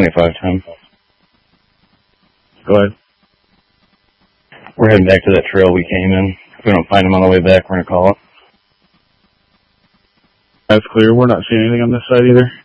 2510. Go ahead. We're heading back to that trail we came in. If we don't find him on the way back, we're going to call it. That's clear. We're not seeing anything on this side either.